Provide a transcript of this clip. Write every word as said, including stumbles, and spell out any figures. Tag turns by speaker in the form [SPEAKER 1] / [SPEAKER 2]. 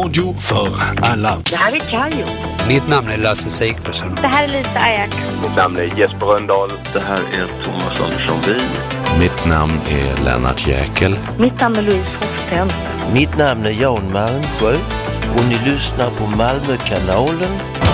[SPEAKER 1] Radio för alla.
[SPEAKER 2] Det här är Kajo.
[SPEAKER 3] Mitt namn är Lasse Sigfridsson.
[SPEAKER 2] Det här är Lisa Ajax.
[SPEAKER 4] Mitt namn är Jesper Rönndahl.
[SPEAKER 5] Det här är Thomas Andersson Wien.
[SPEAKER 6] Mitt namn är Lennart Jäkel.
[SPEAKER 2] Mitt namn är Louise Forsell.
[SPEAKER 7] Mitt namn är Jan Malmsjö och ni lyssnar på Malmökanalen.